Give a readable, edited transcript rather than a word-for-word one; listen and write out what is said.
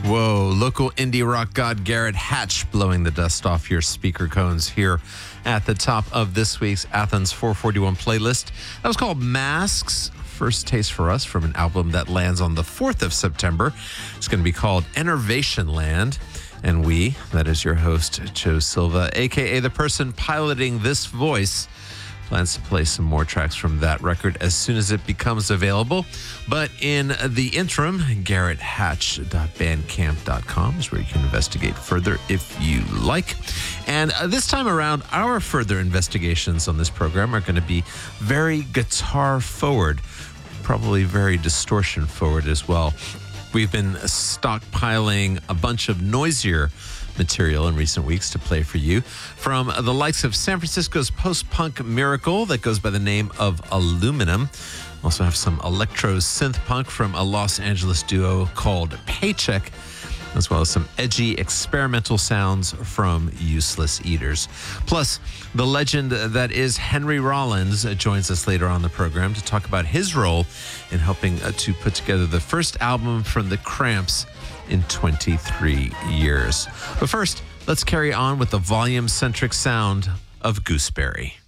Whoa, local indie rock god Garrett Hatch blowing the dust off your speaker cones here at the top of this week's Athens 441 playlist. That was called Masks. First taste for us from an album that lands on the 4th of September. It's going to be called Enervation Land. And we, that is your host, Joe Silva, a.k.a. the person piloting this voice, plans to play some more tracks from that record as soon as it becomes available. But in the interim, GarrettHatch.bandcamp.com is where you can investigate further if you like. And this time around, our further investigations on this program are going to be very guitar forward, probably very distortion forward as well. We've been stockpiling a bunch of noisier material in recent weeks to play for you from the likes of San Francisco's post-punk miracle that goes by the name of Aluminum. Also have some electro synth punk from a Los Angeles duo called Paycheck, as well as some edgy experimental sounds from Useless Eaters. Plus, the legend that is Henry Rollins joins us later on the program to talk about his role in helping to put together the first album from the Cramps in 23 years. But first, let's carry on with the volume-centric sound of Gooseberry.